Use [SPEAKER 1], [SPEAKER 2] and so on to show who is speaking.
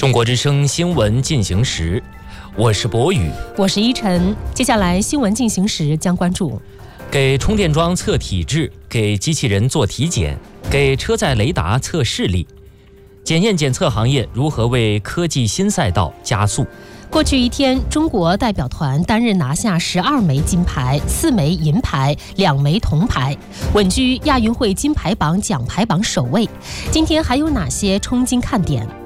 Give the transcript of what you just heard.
[SPEAKER 1] 中国之声新闻进行时，我是博宇，
[SPEAKER 2] 我是依晨。接下来新闻进行时将关注：
[SPEAKER 1] 给充电桩测体质，给机器人做体检，给车载雷达测视力。检验检测行业如何为科技新赛道加速？
[SPEAKER 2] 过去一天，中国代表团单日拿下12枚金牌、4枚银牌、2枚铜牌，稳居亚运会金牌榜奖牌榜首位。今天还有哪些冲金看点？